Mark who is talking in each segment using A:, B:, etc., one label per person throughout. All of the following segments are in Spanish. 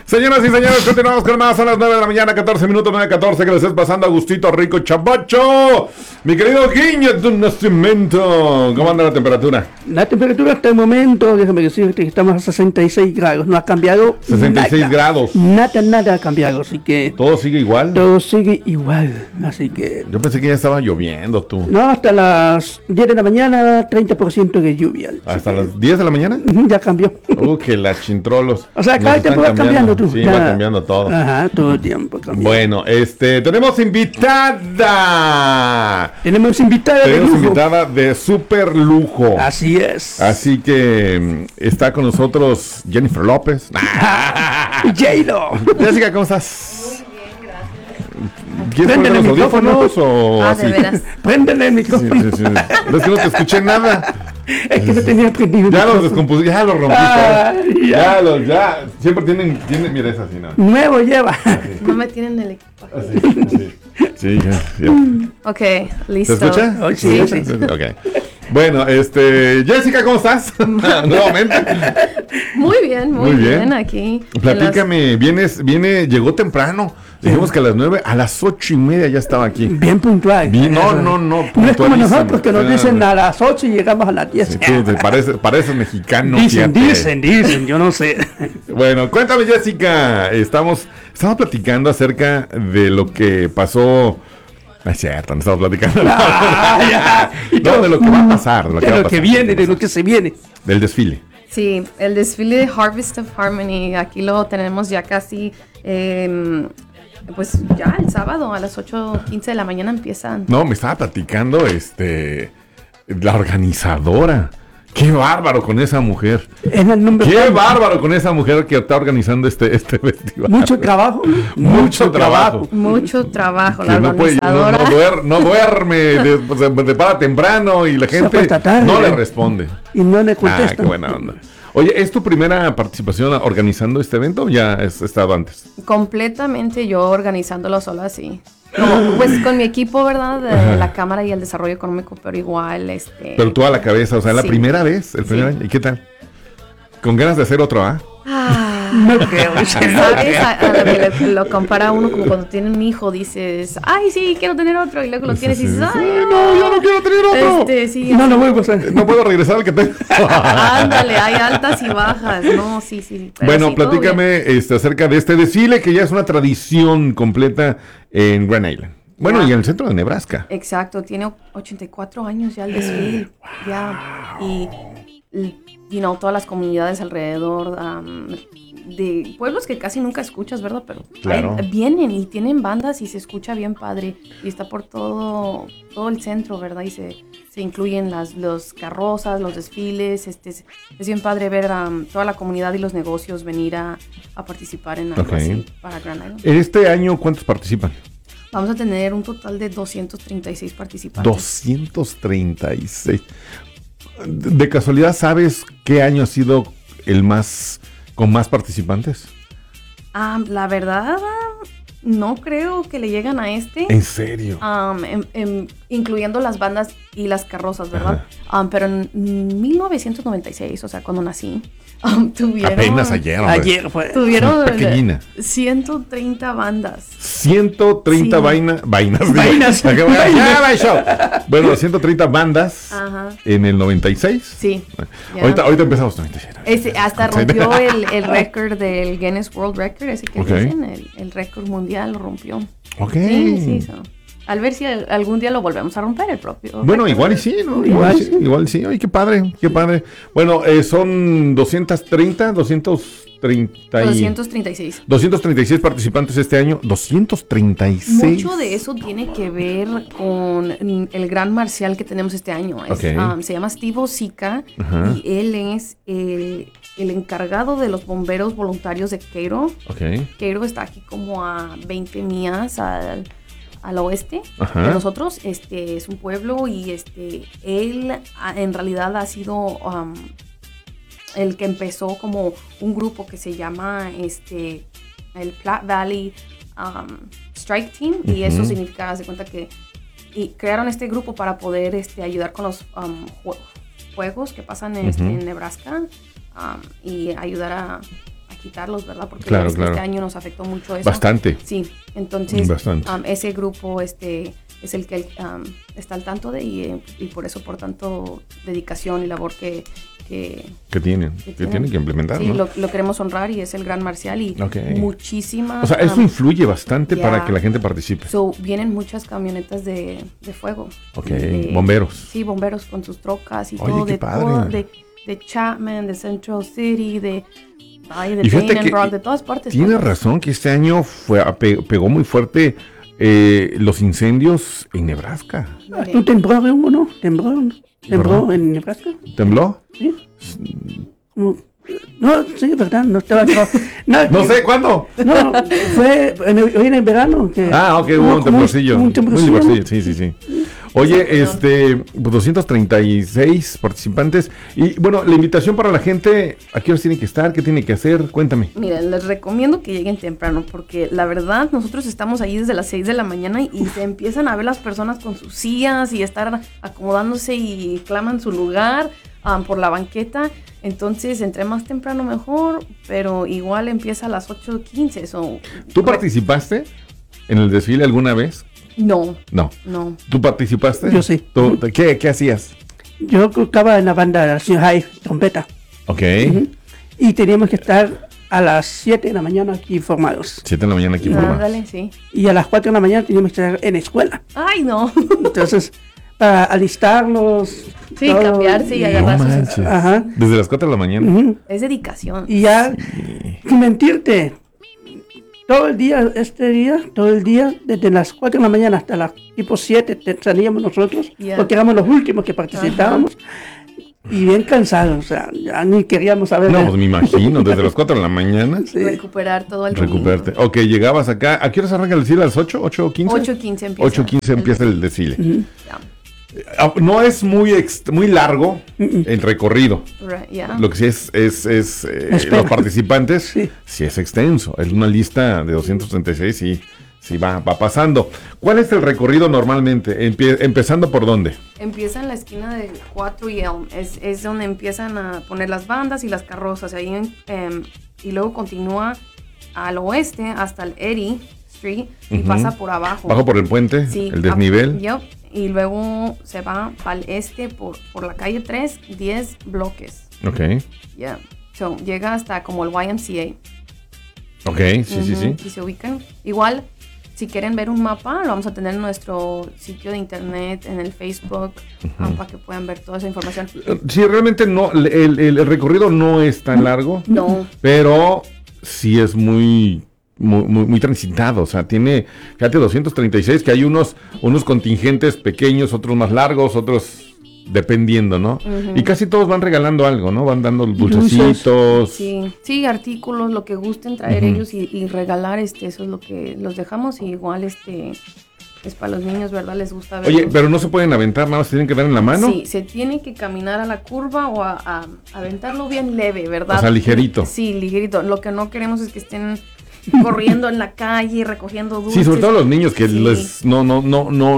A: Señoras y señores, continuamos con más. Son las 9 de la mañana, 14 minutos, 9:14. Que le estés pasando a gustito, rico, chabacho. Mi querido Guiño de Nacimiento. ¿Cómo anda la temperatura?
B: La temperatura hasta el momento, déjame decirte que estamos a 66 grados. No ha cambiado
A: 66
B: nada.
A: grados.
B: Nada ha cambiado, así que...
A: ¿Todo sigue igual?
B: Todo sigue igual, así que...
A: Yo pensé que ya estaba lloviendo, tú.
B: No, hasta las 10 de la mañana, 30% de lluvia.
A: ¿Hasta las 10 de la mañana?
B: Ya cambió.
A: Que la chintrolos.
B: O sea, cada
A: Nos están
B: tiempo va cambiando tú.
A: Sí,
B: Ya.
A: va cambiando todo.
B: Ajá, todo el tiempo cambia.
A: Bueno, tenemos invitada.
B: Tenemos invitada de
A: Tenemos
B: lujo.
A: invitada de súper lujo.
B: Así es.
A: Así que está con nosotros Jennifer López.
B: J-Lo.
A: Jessica, ¿cómo estás? ¿Quieres
B: Préndele
A: poner los
B: el micrófono.
A: audífonos o así?
C: de veras.
B: Préndele el
A: Sí,
B: micrófono.
A: sí, sí. Es que no te escuché nada.
B: Es que no tenía prendido el
A: Ya los
B: micrófono.
A: descompuse, ya los rompí.
B: Ay,
A: Ya. Siempre tienen, mira, es así, ¿no?
B: Nuevo lleva.
C: No me tienen el equipo.
A: Así, sí. Sí, ya.
C: Ok,
A: ¿Se
C: listo.
A: escucha?
B: Ay, sí.
A: Ok. Bueno, Jessica, ¿cómo estás? Nuevamente.
C: Muy bien, muy bien aquí.
A: Platícame, llegó temprano. Dijimos que a las 9, a las 8:30 ya estaba aquí.
B: Bien puntual.
A: No,
B: No es como
A: puntualísimo.
B: nosotros que nos dicen a las 8 y llegamos a las 10.
A: Sí, te parece mexicano.
B: Dicen,
A: fíjate.
B: yo no sé.
A: Bueno, cuéntame, Jessica. Estamos platicando acerca de lo que pasó. No es cierto, no estamos platicando. No, de lo que va a pasar.
B: De lo que viene, de lo que se viene.
A: Del desfile.
C: Sí, el desfile de Harvest of Harmony, aquí lo tenemos ya casi, pues ya el sábado a las 8:15 de la mañana empiezan.
A: No, me estaba platicando, la organizadora. Qué bárbaro con esa mujer.
B: Es el número
A: Qué
B: uno.
A: bárbaro con esa mujer que está organizando este festival.
B: Mucho trabajo.
A: Mucho trabajo.
C: Mucho trabajo,
A: Que
C: la
A: no,
C: organizadora.
A: no duerme, de para temprano y la gente
B: acuesta tarde.
A: no le responde.
B: Y no le contesta.
A: Qué buena onda. Oye, ¿es tu primera participación organizando este evento o ya has estado antes?
C: Completamente yo organizándolo solo así. No, pues con mi equipo, ¿verdad? De la Cámara y el Desarrollo Económico, pero igual,
A: Pero tú a la cabeza, o sea, la
C: Sí.
A: primera vez, el primer año. ¿Y qué tal? ¿Con ganas de hacer otro,
B: No creo.
C: ¿Sabes? A lo que lo compara uno como cuando tiene un hijo, dices, ay, sí, quiero tener otro, y luego lo tienes y dices, ay,
A: no, yo no quiero tener otro.
C: Sí,
B: No lo vuelvo a hacer.
A: No puedo regresar al que tengo.
C: ándale, hay altas y bajas, no, sí. Pero
A: Bueno,
C: sí, todo
A: platícame acerca de este desfile que ya es una tradición completa en Grand Island. Bueno,
C: Ya.
A: y en el centro de Nebraska.
C: Exacto, tiene 84 años ya el desfile, ya, y todas las comunidades alrededor, de pueblos que casi nunca escuchas, ¿verdad? Pero
A: Claro.
C: vienen y tienen bandas y se escucha bien padre, y está por todo el centro, ¿verdad? Y se incluyen los carrozas, los desfiles, es bien padre ver toda la comunidad y los negocios venir a participar en algo
A: Ok.
C: así para Grand Island.
A: Este año, ¿cuántos participan?
C: Vamos a tener un total de 236 participantes.
A: 236. ¿De casualidad sabes qué año ha sido el más con más participantes?
C: La verdad, no creo que le llegan a este.
A: ¿En serio?
C: Incluyendo las bandas y las carrozas, ¿verdad? Pero en 1996, o sea, cuando nací, tuvieron...
A: Apenas ayer, hombre.
B: Ayer fue.
C: Tuvieron
A: Pequeñina.
C: 130 bandas.
A: 130
C: Sí.
A: vainas.
B: Vainas.
A: Ya va el show. Bueno, 130 bandas
C: Ajá.
A: en el 96.
C: Sí. ya.
A: Ahorita empezamos 96.
C: Hasta rompió el récord del Guinness World Record, ese que
A: Ok.
C: dicen, el récord mundial lo rompió.
A: Ok.
C: Sí. Al ver si algún día lo volvemos a romper el propio.
A: Bueno,
C: récord.
A: igual y sí, ¿no? Igual sí. Ay, qué padre, qué padre. Bueno, son 236 participantes este año. 236.
C: Mucho de eso tiene que ver con el gran marcial que tenemos este año.
A: Ok.
C: Se llama Steve Osica
A: Ajá.
C: y él es el encargado de los bomberos voluntarios de Cairo.
A: Ok.
C: Cairo está aquí como a 20 millas al oeste
A: Ajá.
C: de nosotros. Es un pueblo y él en realidad ha sido el que empezó como un grupo que se llama el Platte Valley Strike Team, y eso
A: Ujú.
C: significa, haz de cuenta que crearon este grupo para poder ayudar con los juegos que pasan
A: Ujú.
C: en Nebraska, y ayudar a quitarlos, ¿verdad? Porque
A: Claro,
C: este
A: claro.
C: año nos afectó mucho eso.
A: Bastante.
C: Sí, entonces
A: Bastante.
C: ese grupo es el que está al tanto de y por eso por tanto dedicación y labor que
A: tienen que implementar,
C: sí,
A: ¿no?
C: lo queremos honrar y es el Gran Marcial y
A: Ok.
C: muchísimas...
A: O sea, eso influye bastante
C: yeah.
A: para que la gente participe.
C: Vienen muchas camionetas de fuego.
A: Ok, bomberos.
C: Sí, bomberos con sus trocas y
A: Oye,
C: todo,
A: qué
C: de
A: padre.
C: todo, de Chapman, de Central City, de
A: Y fíjate que
C: Danenberg, de todas partes.
A: tienes razón que este año pegó muy fuerte los incendios en Nebraska.
B: ¿Tú tembló uno? ¿Tembló en Nebraska?
A: ¿Tembló?
B: ¿Sí? No, sí, verdad, no estaba...
A: No sé, ¿cuándo?
B: No, fue hoy en el verano. Que
A: Ok, hubo un temblorcillo.
B: Un temblorcillo.
A: Sí. Oye, pues 236 participantes. Y bueno, la invitación para la gente, ¿a qué horas tiene que estar? ¿Qué tiene que hacer? Cuéntame.
C: Miren, les recomiendo que lleguen temprano porque la verdad nosotros estamos ahí desde las 6 de la mañana y se empiezan a ver las personas con sus sillas y estar acomodándose y claman su lugar por la banqueta. Entonces, entre más temprano mejor, pero igual empieza a las 8:15.
A: ¿Tú participaste en el desfile alguna vez?
C: No.
A: No. ¿Tú participaste?
B: Yo sí.
A: ¿Qué hacías?
B: Yo tocaba en la banda de la Senior High, trompeta.
A: Ok.
B: Y teníamos que estar a las 7 de la mañana aquí formados.
A: 7 de la mañana aquí formados.
C: Dale, sí.
B: Y a las 4 de la mañana teníamos que estar en la escuela.
C: Ay, no.
B: Entonces, para alistarnos.
C: Sí, cambiarse y agarrar sus...
A: manches.
B: Ajá.
A: Desde las 4 de la mañana.
B: Ujú.
C: Es dedicación.
B: Y ya, sin mentirte, todo el día, desde las 4 de la mañana hasta las tipo 7, salíamos nosotros,
C: Yeah.
B: porque éramos los últimos que participábamos, y bien cansados, o sea, ya ni queríamos saber.
A: No, pues me imagino, desde las 4 de la mañana.
B: Sí.
C: Recuperar todo el domingo.
A: Recuperarte. Ok, llegabas acá. ¿A qué hora se arranca el desfile? ¿A las 8? ¿8:15?
C: 8:15 empieza.
A: 8:15 empieza el desfile.
C: Ya.
A: No es muy largo el recorrido.
C: Right, yeah.
A: Lo que sí es
B: Espera.
A: los participantes,
B: Sí.
A: sí es extenso. Es una lista de 236 y sí va pasando. ¿Cuál es el recorrido normalmente? ¿Empezando por dónde?
C: Empieza en la esquina de 4 y Elm. Es donde empiezan a poner las bandas y las carrozas. Y luego continúa al oeste hasta el Eddy Street y
A: Ujú.
C: pasa por abajo.
A: Bajo por el puente,
C: Sí,
A: el desnivel.
C: Yep. Y luego se va al este por la calle 3, 10 bloques.
A: Ok,
C: Yeah. So, llega hasta como el YMCA.
A: ok, sí.
C: Y se ubican. Igual, si quieren ver un mapa, lo vamos a tener en nuestro sitio de internet, en el Facebook, para que puedan ver toda esa información.
A: Sí, realmente no, el recorrido no es tan largo,
C: No.
A: pero sí es muy transitado. O sea, tiene, fíjate, 236, que hay unos contingentes pequeños, otros más largos, otros dependiendo, ¿no? Y casi todos van regalando algo, ¿no? Van dando dulcecitos.
C: Sí, artículos, lo que gusten traer ellos y regalar, eso es lo que los dejamos. Y igual, es para los niños, ¿verdad? Les gusta ver.
A: Oye, pero no se pueden aventar, nada más se tienen que dar en la mano.
C: Sí, se tiene que caminar a la curva o a aventarlo bien leve, ¿verdad?
A: O sea, ligerito.
C: Sí, ligerito. Lo que no queremos es que estén corriendo en la calle, recogiendo dulces.
A: Sí, sobre todo los niños que
C: Sí.
A: les no
B: No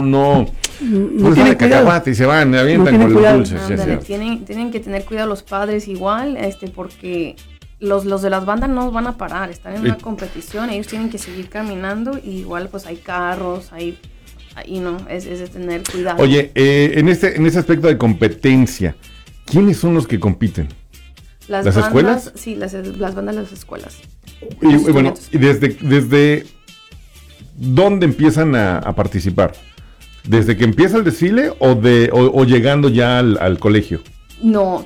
A: pues
B: tienen
A: de cacahuate y se van, avientan
B: No tienen
A: con los
B: cuidado.
A: dulces. Sí, es
C: Ándale,
A: cierto.
C: tienen que tener cuidado los padres igual, porque los de las bandas no van a parar, están en una competición, ellos tienen que seguir caminando y igual pues hay carros, ahí no, es de tener cuidado.
A: Oye, en ese aspecto de competencia, ¿quiénes son los que compiten? ¿las
C: bandas,
A: escuelas?
C: Sí, las bandas de las escuelas.
A: Y bueno, ¿y desde dónde empiezan a participar? ¿Desde que empieza el desfile o llegando ya al colegio?
C: No,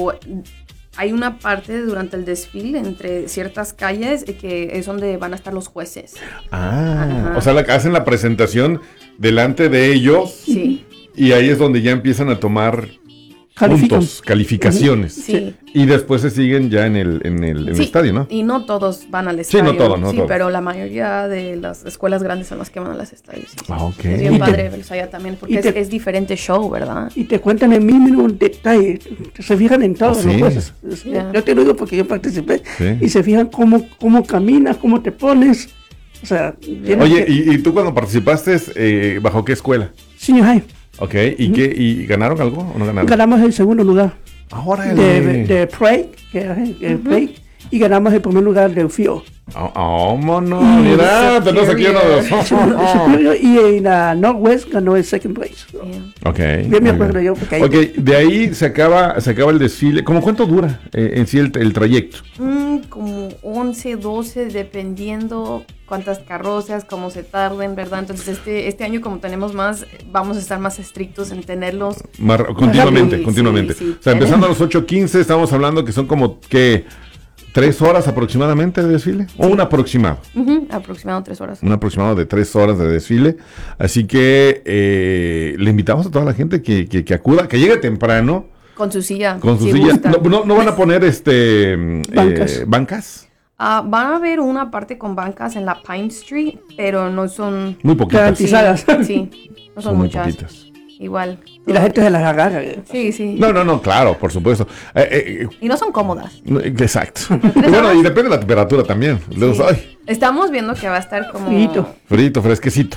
C: hay una parte durante el desfile entre ciertas calles que es donde van a estar los jueces.
A: Ajá. O sea, hacen la presentación delante de ellos
C: Sí.
A: y ahí es donde ya empiezan a tomar puntos, calificaciones.
C: Sí.
A: Y después se siguen ya en el
C: Sí,
A: estadio, ¿no?
C: Y no todos van al
A: Sí,
C: estadio.
A: no todos.
C: Pero la mayoría de las escuelas grandes son las que van a los estadios. Sí.
A: Ok.
C: Es bien padre verlos allá también, porque es diferente show, ¿verdad?
B: Y te cuentan el mínimo detalle, se fijan en todo,
A: Sí.
B: ¿no? Pues,
C: Yeah.
B: yo te lo digo porque yo participé,
A: Sí.
B: y se fijan cómo caminas, cómo te pones, o sea, tienes
A: Oye,
B: que-
A: ¿y tú cuando participaste, bajo qué escuela?
B: Senior High,
A: Ok, ¿y ganaron algo o no ganaron?
B: ganamos el segundo lugar
A: Ahora
B: de Prague, que era el Prague, y ganamos el primer lugar del FIO.
A: Vámonos, mira, tenemos aquí uno de los...
B: Y en la Northwest ganó el second place.
A: Ok.
B: Bien me acuerdo yo. Porque
A: Ok, de ahí se acaba el desfile. ¿Cómo cuánto dura en sí el trayecto?
C: Como 11, 12, dependiendo cuántas carrozas, cómo se tarden, ¿verdad? Entonces este año como tenemos más, vamos a estar más estrictos en tenerlos.
A: Continuamente.
C: Sí,
A: O sea, empezando a los 8:15, estamos hablando que son como, ¿qué? 3 horas aproximadamente de desfile, o un aproximado.
C: Aproximado 3 horas.
A: Un aproximado de 3 horas de desfile. Así que le invitamos a toda la gente que acuda, que llegue temprano.
C: Con su silla.
A: Con su
C: si
A: silla.
C: gusta.
A: No van a poner bancas.
C: Van a haber una parte con bancas en la Pine Street, pero no son...
A: Muy poquitas.
B: Garantizadas.
C: Sí, no son
A: muy
C: muchas.
A: poquitas.
C: Igual.
B: Y la gente se las agarra.
C: Sí.
A: No, claro, por supuesto.
C: Y no son cómodas.
A: Exacto. Bueno, y depende de la temperatura también.
C: Sí.
A: Ay,
C: Estamos viendo que va a estar como...
B: Frito.
A: fresquecito.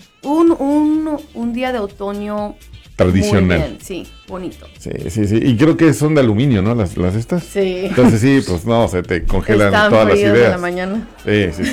C: Un día de otoño...
A: Tradicional.
C: Muy bien, sí, bonito.
A: Sí. Y creo que son de aluminio, ¿no? Las estas.
C: Sí.
A: Entonces sí, pues no, se te congelan
C: Están
A: todas las
C: fríos
A: ideas.
C: en la mañana.
A: Sí.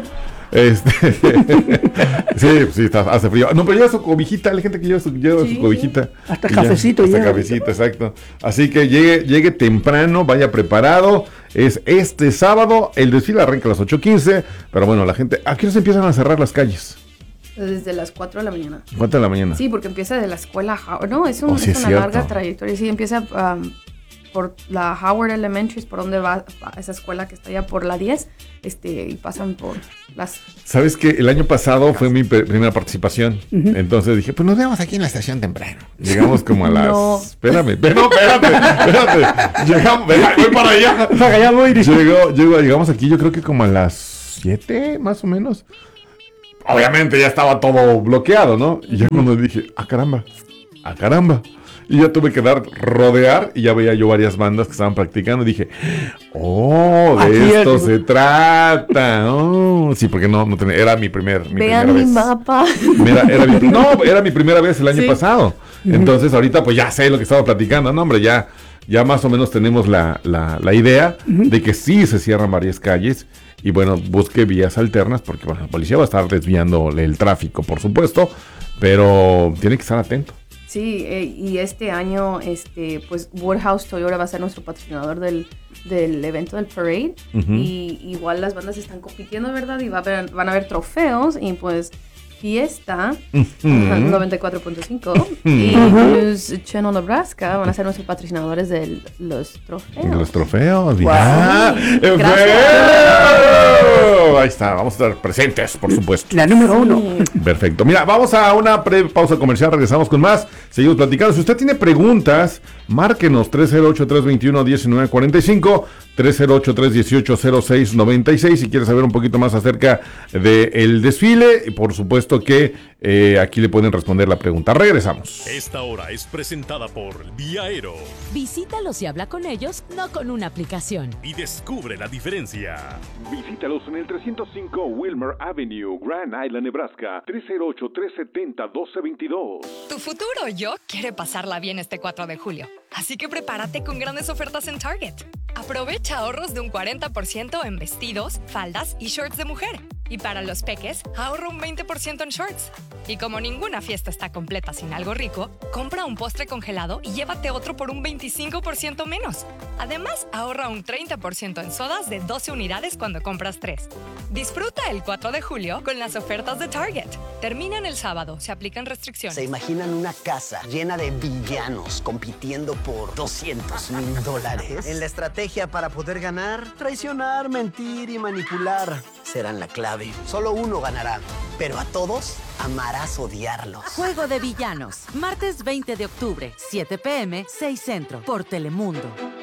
A: Sí, hace frío. No, pero lleva su cobijita, hay gente que lleva su cobijita.
B: Hasta cafecito
A: hasta
B: ya.
A: cafecito, exacto. Así que llegue temprano, vaya preparado. Es este sábado, el desfile arranca a las 8:15, pero bueno, la gente, ¿a qué hora se empiezan a cerrar las calles?
C: Desde las 4 de la mañana.
A: 4 de la mañana.
C: Sí, porque empieza de la escuela Howard. No, es
A: Sí,
C: una
A: es
C: larga
A: cierto.
C: trayectoria. Sí, empieza por la Howard Elementary, es por donde va esa escuela que está allá por la 10, y pasan por las...
A: ¿Sabes qué? El año pasado fue mi primera participación. Entonces dije, pues nos vemos aquí en la estación temprano. Llegamos como a las...
C: No.
A: Espérate. Llegamos, voy para allá.
B: Para allá voy.
A: Llegamos aquí yo creo que como a las 7, más o menos. Obviamente ya estaba todo bloqueado, ¿no? Y ya cuando dije, caramba. Y ya tuve que rodear y ya veía yo varias bandas que estaban practicando y dije, de esto se trata. Sí, porque no tenía, era mi primera
C: Vean mi
A: vez.
C: mapa.
A: Era mi primera vez el año pasado. Entonces ahorita pues ya sé lo que estaba platicando. No, hombre, ya más o menos tenemos la idea de que sí se cierran varias calles. Y bueno, busque vías alternas porque bueno, la policía va a estar desviando el tráfico, por supuesto, pero tiene que estar atento.
C: Sí, y este año, pues Woodhouse Toyota va a ser nuestro patrocinador del evento del parade. Y igual las bandas están compitiendo, ¿verdad? Y van a haber trofeos y pues Fiesta 94.5 y News Channel Nebraska van a ser nuestros patrocinadores de los trofeos.
A: Los trofeos,
C: Wow.
A: ya.
C: Gracias.
A: Ahí está, vamos a estar presentes, por supuesto.
B: La número 1.
A: Perfecto. Mira, vamos a una pausa comercial, regresamos con más. Seguimos platicando. Si usted tiene preguntas, márquenos 308-321-1945, 308-318-0696. Si quiere saber un poquito más acerca del desfile, y por supuesto que aquí le pueden responder la pregunta. Regresamos.
D: Esta hora es presentada por Vía Aero
E: Visítalos y habla con ellos, no con una aplicación.
D: y descubre la diferencia.
F: Visítalos en el 305 Wilmer Avenue, Grand Island, Nebraska, 308-370-1222.
G: Tu futuro yo quiere pasarla bien este 4 de julio. Así que prepárate con grandes ofertas en Target. Aprovecha ahorros de un 40% en vestidos, faldas y shorts de mujer. Y para los peques, ahorra un 20% en shorts. Y como ninguna fiesta está completa sin algo rico, compra un postre congelado y llévate otro por un 25% menos. Además, ahorra un 30% en sodas de 12 unidades cuando compras 3. Disfruta el 4 de julio con las ofertas de Target. Terminan el sábado, se aplican restricciones.
H: ¿Se imaginan una casa llena de villanos compitiendo por $200,000? En la estrategia para poder ganar, traicionar, mentir y manipular serán la clave. Solo uno ganará, pero a todos amarás odiarlos.
E: Juego de Villanos, martes 20 de octubre, 7 p.m., 6 Centro, por Telemundo.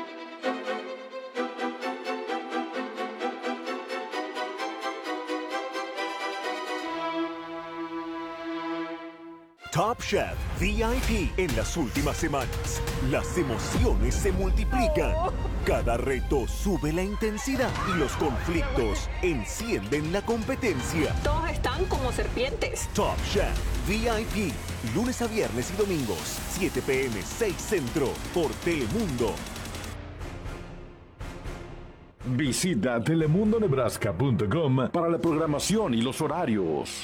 D: Top Chef VIP en las últimas semanas. Las emociones se multiplican. Cada reto sube la intensidad y los conflictos encienden la competencia.
I: Todos están como serpientes.
D: Top Chef VIP, lunes a viernes y domingos, 7 p.m., 6 Centro, por Telemundo.
F: Visita telemundonebraska.com para la programación y los horarios.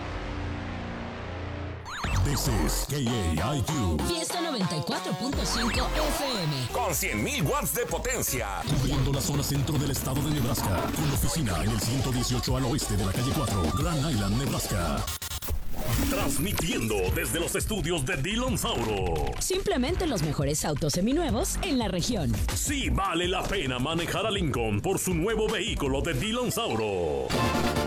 J: This is KAIQ.
K: Fiesta 94.5 FM.
J: Con 100.000 watts de potencia. Cubriendo la zona centro del estado de Nebraska. Con oficina en el 118 al oeste de la calle 4, Grand Island, Nebraska. Transmitiendo desde los estudios de Dillon Sauro.
K: Simplemente los mejores autos seminuevos en la región.
J: Sí vale la pena manejar a Lincoln por su nuevo vehículo de Dillon Sauro.